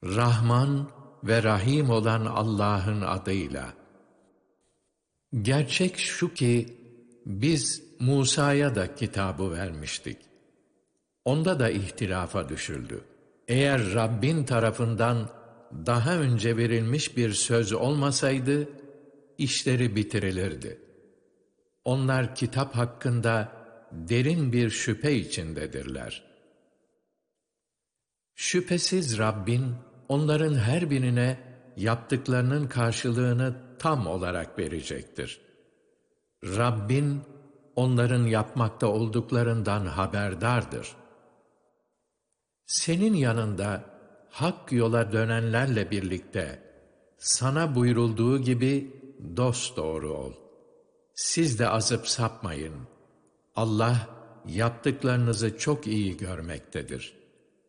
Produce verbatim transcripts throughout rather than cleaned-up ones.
Rahman ve Rahim olan Allah'ın adıyla. Gerçek şu ki, biz Musa'ya da kitabı vermiştik. Onda da ihtilafa düşüldü. Eğer Rabbin tarafından daha önce verilmiş bir söz olmasaydı, işleri bitirilirdi. Onlar kitap hakkında derin bir şüphe içindedirler. Şüphesiz Rabbin, onların her birine yaptıklarının karşılığını tam olarak verecektir. Rabbin, onların yapmakta olduklarından haberdardır. Senin yanında hak yola dönenlerle birlikte, sana buyurulduğu gibi dosdoğru ol. Siz de azıp sapmayın. Allah, yaptıklarınızı çok iyi görmektedir.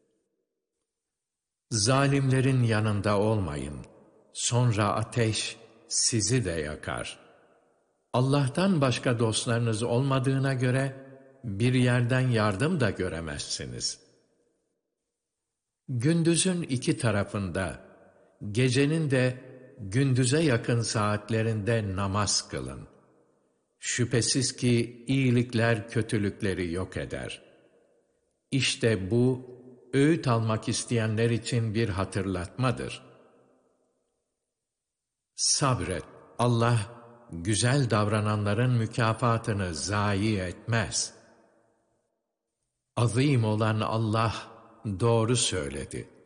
Zalimlerin yanında olmayın. Sonra ateş sizi de yakar. Allah'tan başka dostlarınız olmadığına göre, bir yerden yardım da göremezsiniz. Gündüzün iki tarafında, gecenin de gündüze yakın saatlerinde namaz kılın. Şüphesiz ki iyilikler kötülükleri yok eder. İşte bu, öğüt almak isteyenler için bir hatırlatmadır. Sabret, Allah, güzel davrananların mükafatını zayi etmez. Azim olan Allah, doğru söyledi.